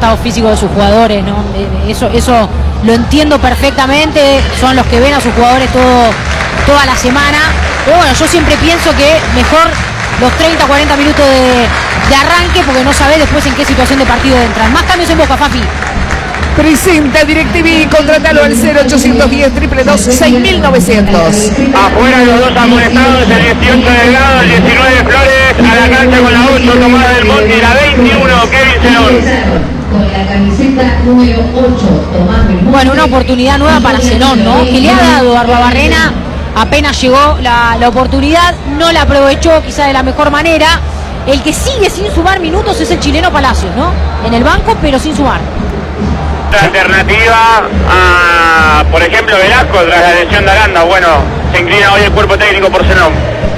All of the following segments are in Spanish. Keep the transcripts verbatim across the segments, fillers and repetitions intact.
estado físico de sus jugadores, ¿no? Eso, eso lo entiendo perfectamente, son los que ven a sus jugadores todo, toda la semana. Pero bueno, yo siempre pienso que mejor los treinta, cuarenta minutos de, de arranque, porque no sabés después en qué situación de partido entran. Más cambios en Boca, Fafi. Presenta DirecTV, contratalo al cero ochocientos diez, triple dos, seis mil novecientos. Afuera los dos amonestados, el dieciocho Delgado, el diecinueve Flores, a la cancha con la ocho Tomás del Monte y la veintiuno Kevin Zenón. Con la camiseta número ocho, Tomás del Monte. Bueno, una oportunidad nueva para Zenón, ¿no? Que le ha dado a Arbabarrena, apenas llegó la, la oportunidad, no la aprovechó quizá de la mejor manera. El que sigue sin sumar minutos es el chileno Palacios, ¿no? En el banco, pero sin sumar. Alternativa a, por ejemplo, Velasco tras la lesión de Aranda. Bueno, se inclina hoy el cuerpo técnico por Zenón.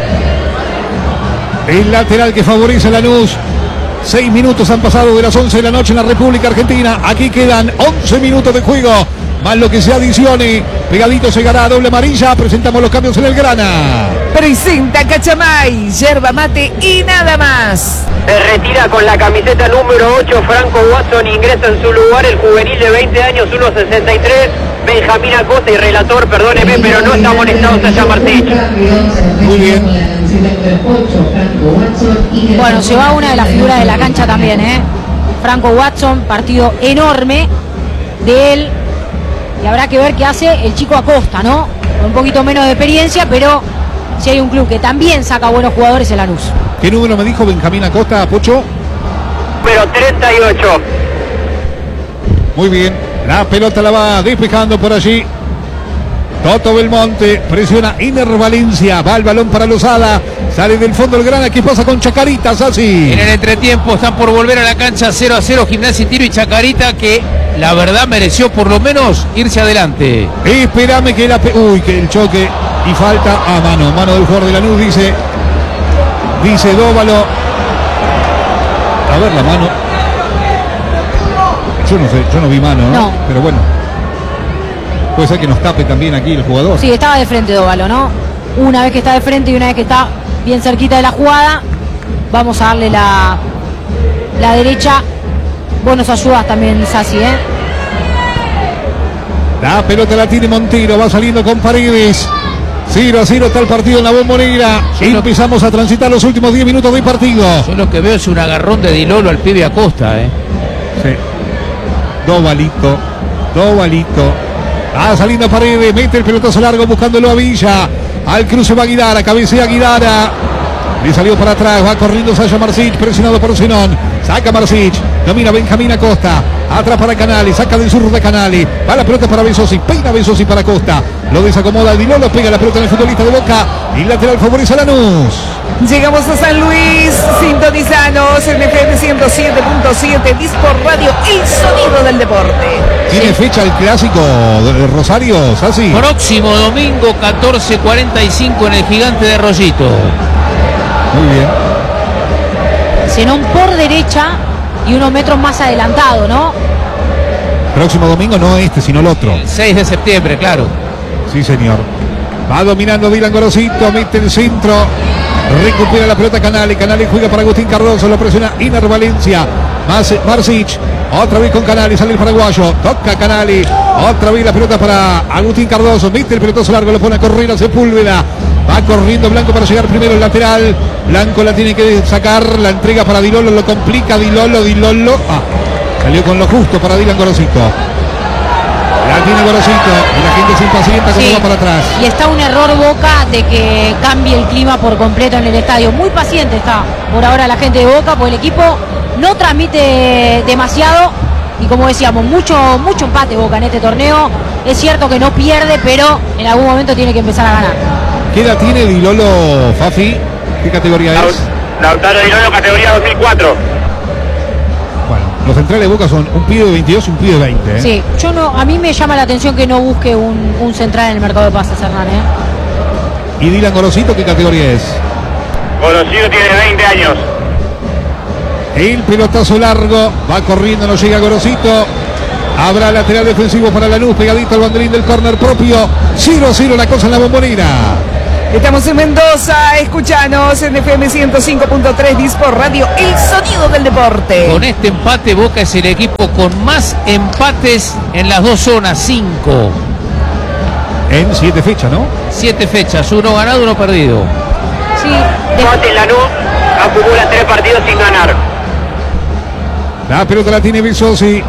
El lateral que favorece a Lanús. Seis minutos han pasado de las once de la noche en la República Argentina. Aquí quedan once minutos de juego, más lo que se adicione. Pegadito se ganará doble amarilla. Presentamos los cambios en el Grana. Presenta Cachamay, yerba mate y nada más. Se retira con la camiseta número ocho Franco Watson, ingresa en su lugar el juvenil de veinte años, uno sesenta y tres, Benjamín Acosta, y relator, perdóneme, pero no está amonestado Sasha Martich. Muy bien. Bueno, se va una de las figuras de la cancha también, ¿eh? Franco Watson, partido enorme de él. Y habrá que ver qué hace el chico Acosta, ¿no? Un poquito menos de experiencia, pero si hay un club que también saca buenos jugadores, es Lanús. ¿Qué número me dijo Benjamín Acosta, Pocho? Número treinta y ocho. Muy bien. La pelota la va despejando por allí Toto Belmonte, presiona Iner Valencia, va el balón para Lozada, sale del fondo el Grana. ¿Qué pasa con Chacarita, Sassi? En el entretiempo están por volver a la cancha, cero a cero, Gimnasia y Tiro, y Chacarita, que la verdad mereció por lo menos irse adelante. Espérame que la... Pe Uy, que el choque y falta a mano, mano del jugador de Lanús, dice, dice Dóvalo. A ver la mano. Yo no sé, yo no vi mano, ¿no? No. Pero bueno. Puede ser que nos tape también aquí el jugador. Sí, estaba de frente Dóvalo, ¿no? Una vez que está de frente y una vez que está bien cerquita de la jugada, vamos a darle la, la derecha. Vos nos ayudas también, Sassi, ¿eh? La pelota la tiene Montero, va saliendo con Paredes. cero a cero está el partido en la Bombonera. Y lo... empezamos a transitar los últimos diez minutos del partido. Yo lo que veo es un agarrón de Dilolo al pibe Acosta, ¿eh? Sí. Dovalito, Dovalito. Va saliendo Paredes, mete el pelotazo largo buscándolo a Villa. Al cruce va Guidara, cabecea Guidara. Le salió para atrás, va corriendo Sasha Marsic, presionado por Zenón. Saca Marsic, domina Benjamín Acosta. Atrás para Canali, saca del sur de Canali. Va la pelota para Besosi, peina Besosi para Acosta. Lo desacomoda Dilolo, pega la pelota en el futbolista de Boca. Y lateral favorece a Lanús. Llegamos a San Luis, sintonizanos en F M ciento siete punto siete, Dispor Radio, el sonido del deporte. ¿Tiene fecha el clásico de Rosario, Sassi? Próximo domingo, catorce cuarenta y cinco en el Gigante de Rollito. Muy bien. Zenón por derecha y unos metros más adelantado, ¿no? Próximo domingo no este, sino el otro. El seis de septiembre, claro. Sí, señor. Va dominando Dylan Gorosito, mete el centro. Recupera la pelota Canali. Canali juega para Agustín Cardoso. Lo presiona Iner Valencia. Marsic. Otra vez con Canali. Sale el paraguayo. Toca Canali. Otra vez la pelota para Agustín Cardoso. Mete el pelotazo largo. Lo pone a correr a Sepúlveda. Va corriendo Blanco para llegar primero el lateral. Blanco la tiene que sacar. La entrega para Dilolo. Lo complica Dilolo. Dilolo. Ah, salió con lo justo para Dylan Gorosito. La tiene Gorosito y la gente se impacienta como Sí. va para atrás. Y está un error Boca de que cambie el clima por completo en el estadio. Muy paciente está por ahora la gente de Boca, porque el equipo no transmite demasiado. Y como decíamos, mucho, mucho empate Boca en este torneo. Es cierto que no pierde, pero en algún momento tiene que empezar a ganar. ¿Qué edad tiene Dilolo, Fafi? ¿Qué categoría es? Lautaro Dilolo, categoría dos mil cuatro. Bueno, los centrales de Boca son un pibe de veintidós y un pibe de veinte, ¿eh? Sí, yo no, a mí me llama la atención que no busque un, un central en el mercado de pases, Hernán, ¿eh? ¿Y Dylan Gorosito qué categoría es? Gorosito tiene veinte años. El pelotazo largo, va corriendo, no llega Gorosito. Habrá lateral defensivo para Lanús, pegadito al banderín del córner propio. cero a cero la cosa en la Bombonera. Estamos en Mendoza, escuchanos en F M ciento cinco punto tres Dispor Radio, el sonido del deporte. Con este empate, Boca es el equipo con más empates en las dos zonas, cinco. En siete fechas, ¿no? Siete fechas, uno ganado, uno perdido. Sí, Empate en Lanús, acumula tres partidos sin ganar. La pelota la tiene Visosi.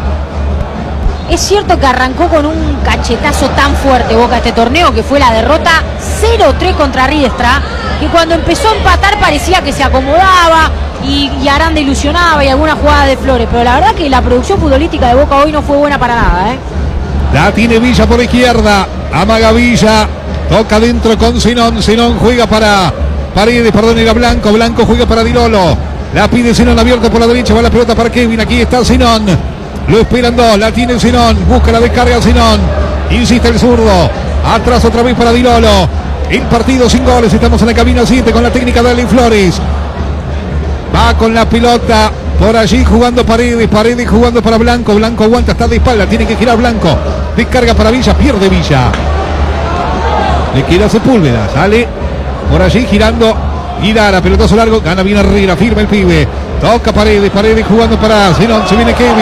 es cierto que arrancó con un cachetazo tan fuerte Boca este torneo, que fue la derrota cero tres contra Riestra, que cuando empezó a empatar parecía que se acomodaba y, y Aranda ilusionaba y alguna jugada de Flores, pero la verdad que la producción futbolística de Boca hoy no fue buena para nada, ¿eh? La tiene Villa por izquierda, amaga Villa, toca dentro con Zenón, Zenón juega para Paredes, perdón, era Blanco, Blanco juega para Dilolo, la pide Zenón abierto por la derecha, va la pelota para Kevin, aquí está Zenón, lo esperan dos, la tiene Zenón, busca la descarga Zenón, insiste el zurdo, atrás otra vez para Dilolo, el partido sin goles, estamos en la cabina siete con la técnica de Ali Flores, va con la pelota por allí jugando Paredes, Paredes jugando para Blanco, Blanco aguanta, está de espalda, tiene que girar Blanco, descarga para Villa, pierde Villa, le queda Sepúlveda, sale por allí girando Guidara, pelotazo largo, gana bien Herrera, firma el pibe, toca Paredes, Paredes jugando para Zenón, se viene Kevin,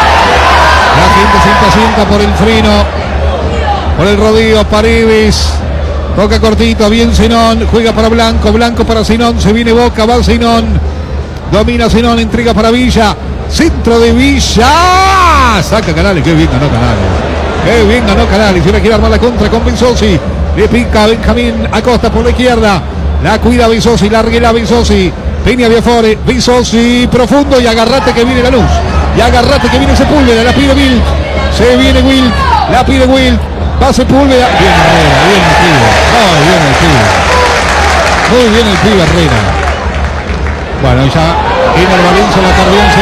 la gente se impacienta por el freno, por el rodeo, Paredes, toca cortito, bien Zenón, juega para Blanco, Blanco para Zenón, se viene Boca, va Zenón, domina Zenón, entrega para Villa, centro de Villa, saca Canales, qué bien ganó Canales, qué bien ganó Canales, y ahora quiere armar la contra con Visosi, le pica Benjamín Acosta por la izquierda, la cuida Visosi, larguela Visosi, Peña Biafore, Visosi, profundo y agarrate que viene la luz, y agarrate que viene Sepúlveda, la pide Will, se viene Will, la pide Will, va Sepúlveda, bien Herrera, bien el pibe, muy bien el pibe, muy bien el pibe Herrera. Bueno, ya en el Valencia la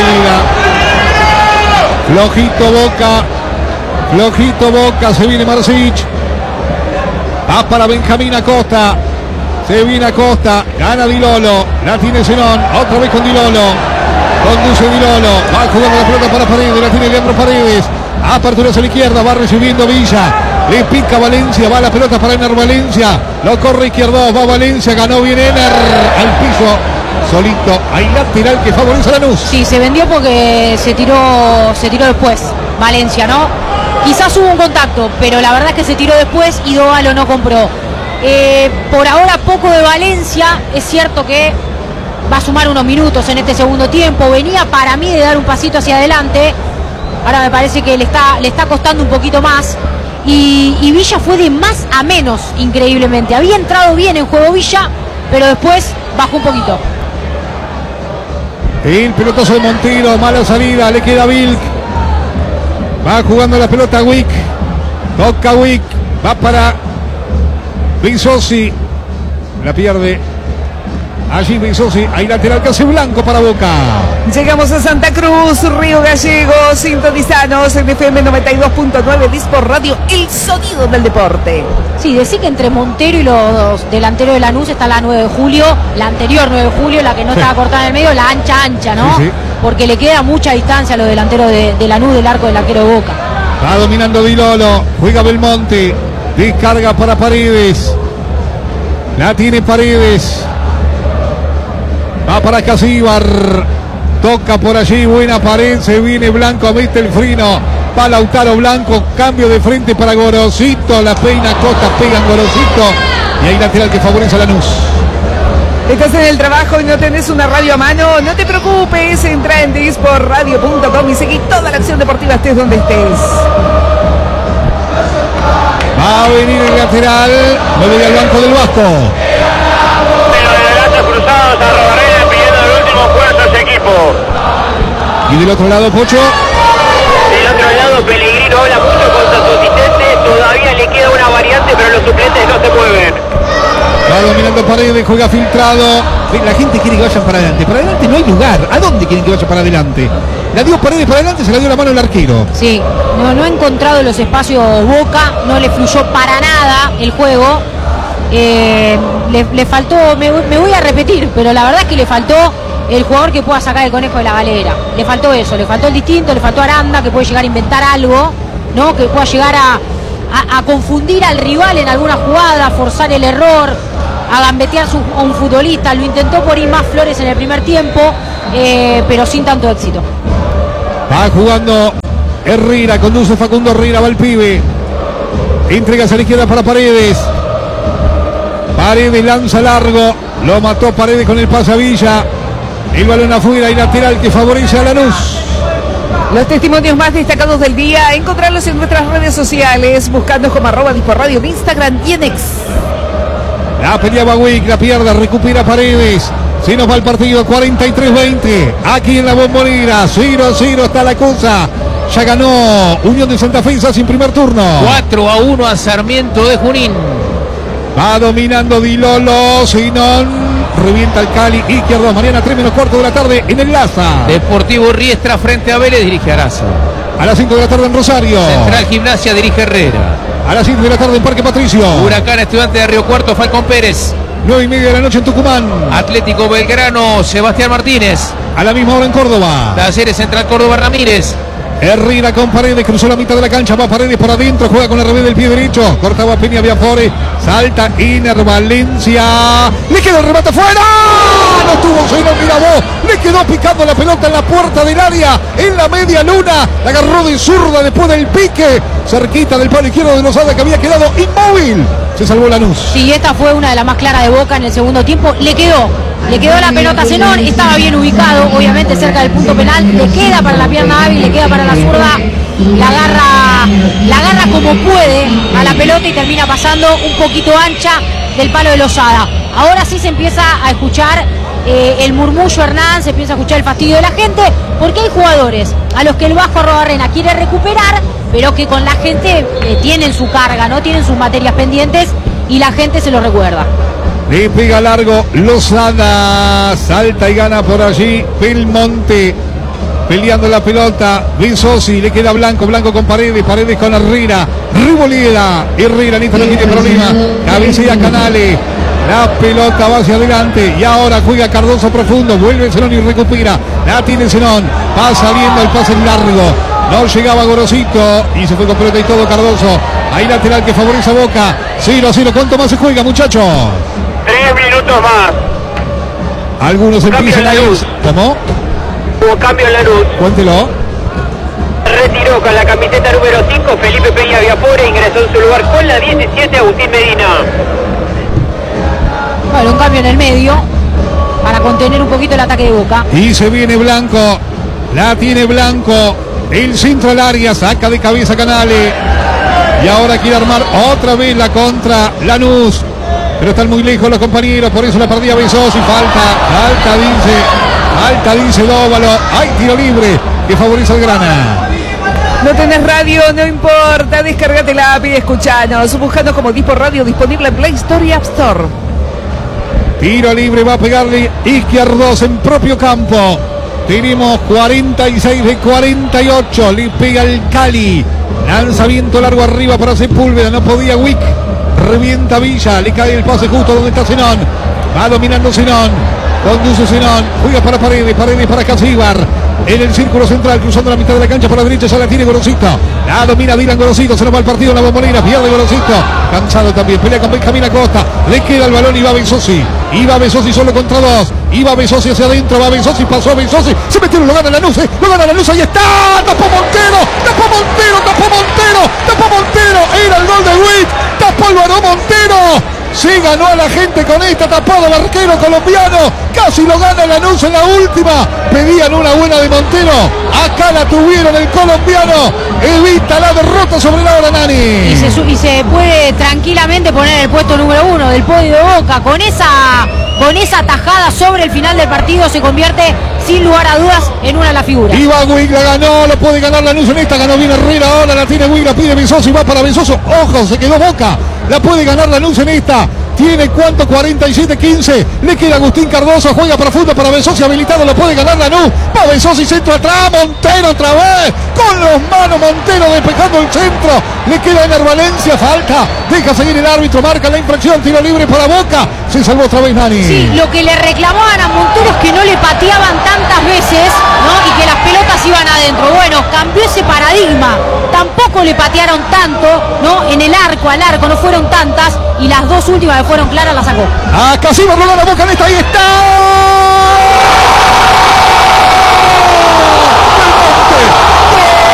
carrió enseguida. Flojito Boca. Flojito Boca. Se viene Marsic. Va para Benjamín Acosta. Se viene Acosta. Gana Dilolo. La tiene Zenón. Otra vez con Dilolo. Conduce Dilolo. Va jugando la pelota para Paredes. La tiene Leandro Paredes. Apertura hacia la izquierda. Va recibiendo Villa. Le pica Valencia. Va la pelota para Ener Valencia. Lo corre izquierdo. Va Valencia. Ganó bien Ener. Al piso. Solito, hay lateral que favorece a Lanús. Sí, se vendió porque se tiró, se tiró después Valencia, ¿no? Quizás hubo un contacto, pero la verdad es que se tiró después y Dovalo no compró. Eh, por ahora poco de Valencia, es cierto que va a sumar unos minutos en este segundo tiempo. Venía para mí de dar un pasito hacia adelante. Ahora me parece que le está, le está costando un poquito más. Y, y Villa fue de más a menos, increíblemente. Había entrado bien en juego Villa, pero después bajó un poquito. El pelotazo de Montero, mala salida, le queda Vilk. Va jugando la pelota Wick. Toca Wick, va para Visosi. La pierde. Allí Visosi, hay lateral que hace Blanco para Boca. Llegamos a Santa Cruz, Río Gallegos, sintonizanos en F M noventa y dos punto nueve Dispor Radio, el sonido del deporte. Sí, decir que entre Montero y los delanteros de Lanús está la nueve de julio, la anterior nueve de julio, la que no sí. estaba cortada en el medio, la ancha ancha, ¿no? Sí, sí. Porque le queda mucha distancia a los delanteros de, de Lanús del arco del arquero de Boca. Va dominando Dilolo, juega Belmonte, descarga para Paredes. La tiene Paredes. Va para Casíbar, toca por allí, buena pared, se viene Blanco, mete el freno, va Lautaro Blanco, cambio de frente para Gorosito, la peina Costa, pega en Gorosito, y hay lateral que favorece a Lanús. Estás en el trabajo y no tenés una radio a mano, no te preocupes, entra en dispor radio punto com y seguí toda la acción deportiva estés donde estés. Va a venir el lateral, mueve al banco del Vasco. Cruzados a Robarrera pidiendo el último esfuerzo a ese equipo. Y del otro lado, Pocho. Del otro lado, Pellegrino habla mucho con sus asistentes. Todavía le queda una variante, pero los suplentes no se mueven. Va dominando Paredes, juega filtrado. La gente quiere que vayan para adelante. Para adelante no hay lugar. ¿A dónde quieren que vaya para adelante? La dio Paredes para adelante, se la dio la mano el arquero. Sí, no, no ha encontrado los espacios Boca, no le fluyó para nada el juego. Eh, le, le faltó, me, me voy a repetir, pero la verdad es que le faltó el jugador que pueda sacar el conejo de la galera. Le faltó eso, le faltó el distinto, le faltó Aranda, que puede llegar a inventar algo, ¿no? Que pueda llegar a, a, a confundir al rival en alguna jugada, forzar el error, a gambetear su, a un futbolista. Lo intentó por ir más Flores en el primer tiempo, eh, pero sin tanto éxito. Va jugando Herrera, conduce Facundo Herrera, va el pibe. Entrega hacia la izquierda para Paredes. Paredes lanza largo. Lo mató Paredes con el pase a Villa. El balón afuera y lateral que favorece a Lanús. Los testimonios más destacados del día, encontrarlos en nuestras redes sociales, buscando como arroba Dispo Radio en Instagram y en X. La peleaba Wick, la pierde, recupera Paredes. Se nos va el partido, cuarenta y tres veinte. Aquí en la Bombonera, cero a cero está la cosa. Ya ganó Unión de Santa Fe sin primer turno. cuatro a uno a Sarmiento de Junín. Va dominando Di Lolo, Sinón. Revienta el Cali, izquierdo. Mariana, tres menos cuarto de la tarde en el Laza. Deportivo Riestra frente a Vélez, dirige Arazo. A las cinco de la tarde en Rosario. Central Gimnasia, dirige Herrera. A las siete de la tarde en Parque Patricio. Huracán Estudiante de Río Cuarto, Falcón Pérez. nueve y media de la noche en Tucumán. Atlético Belgrano, Sebastián Martínez. A la misma hora en Córdoba. Talleres Central Córdoba, Ramírez. Herrera con Paredes, cruzó la mitad de la cancha, va Paredes por adentro, juega con el revés del pie derecho, cortaba Peña Viafore, salta Iner Valencia, le queda el remate fuera, no tuvo Zenón Mirabó, le quedó picando la pelota en la puerta del área, en la media luna, la agarró de zurda después del pique, cerquita del palo izquierdo de Lozada que había quedado inmóvil, se salvó Lanús. Sí, esta fue una de las más claras de Boca en el segundo tiempo, le quedó. Le quedó la pelota a Zenón, estaba bien ubicado, obviamente cerca del punto penal, le queda para la pierna hábil, le queda para la zurda, la agarra, la agarra como puede a la pelota y termina pasando un poquito ancha del palo de Lozada. Ahora sí se empieza a escuchar eh, el murmullo Hernán, se empieza a escuchar el fastidio de la gente, porque hay jugadores a los que el Vasco Arrobarrena quiere recuperar, pero que con la gente eh, tienen su carga, no tienen sus materias pendientes y la gente se lo recuerda. Le pega largo Lozada, salta y gana por allí Belmonte, peleando la pelota, Benzosi, le queda Blanco, Blanco con Paredes, Paredes con Herrera, Ribolera, Herrera, Nito no tiene problema, cabecea Canales, la pelota va hacia adelante y ahora juega Cardoso profundo, vuelve Zenón y recupera, la tiene Zenón, va saliendo el pase largo, no llegaba Gorosito y se fue con pelota y todo Cardoso, ahí lateral que favorece a Boca, cero a cero, ¿cuánto más se juega, muchachos? Tres minutos más. Algunos empiezan a ir. ¿Cómo? Hubo cambio en la luz. Cuéntelo. Retiró con la camiseta número cinco Felipe Peña Viapore, ingresó en su lugar con la diecisiete Agustín Medina. Bueno, un cambio en el medio para contener un poquito el ataque de Boca. Y se viene Blanco. La tiene Blanco. El centro al área. Saca de cabeza Canales. Y ahora quiere armar otra vez la contra Lanús. Pero están muy lejos los compañeros, por eso la perdía Besos y falta, falta dice, falta dice Dóvalo, hay tiro libre que favorece al Grana. No tenés radio, no importa, descargate la app y escuchanos, buscando como Dispo Radio disponible en Play Store y App Store. Tiro libre, va a pegarle Izquierdos en propio campo. Tenemos cuarenta y seis de cuarenta y ocho, le pega el Cali, lanzamiento largo arriba para Sepúlveda, no podía Wick. Revienta Villa, le cae el pase justo donde está Zenón, va dominando Zenón, conduce Zenón, juega para Paredes, Paredes para Casíbar, en el círculo central, cruzando la mitad de la cancha por la derecha, ya la tiene Gorosito, la domina Dylan Gorosito, se nos va el partido en la Bombonera, pierde Gorosito, cansado también, pelea con Benjamín Acosta, le queda el balón y va Benzosi, y va Benzosi solo contra dos, y va Benzosi hacia adentro, va Benzosi, pasó a Benzosi, se metieron, lo gana Lanús, lo gana Lanús, ahí está, tapó Montero, tapó Montero, tapó Montero, tapó Montero, era el gol de Witt, tapó el varón Montero, se ganó a la gente con esta tapada el arquero colombiano, casi lo gana Lanús en la última, pedían una buena de Montero, acá la tuvieron el colombiano, evita la derrota sobre la hora Nani. Y se, y se puede tranquilamente poner el puesto número uno del podio de Boca, con esa, con esa tajada sobre el final del partido se convierte sin lugar a dudas en una de las figuras. Y va Wig, la ganó, lo puede ganar Lanús en esta, ganó bien Herrera, ahora la tiene Wig, la pide Benzoso y va para Benzoso, ojo, se quedó Boca, la puede ganar Lanús en esta. Tiene cuánto, cuarenta y siete quince, le queda Agustín Cardoso, juega profundo para Benzosi, habilitado, lo puede ganar Lanús, va Benzosi, centro atrás, Montero otra vez, con los manos Montero despejando el centro, le queda Ener Valencia, falta, deja seguir el árbitro, marca la infracción, tiro libre para Boca, se salvó otra vez Nani. Sí, lo que le reclamaban a Montero es que no le pateaban tantas veces, ¿no? Y que las pelotas iban adentro. Bueno, cambió ese paradigma, tampoco tampoco le patearon tanto, ¿no? En el arco, al arco, no fueron tantas. Y las dos últimas que fueron claras las sacó. Acá sí va a rodar la Boca en esta. Ahí está.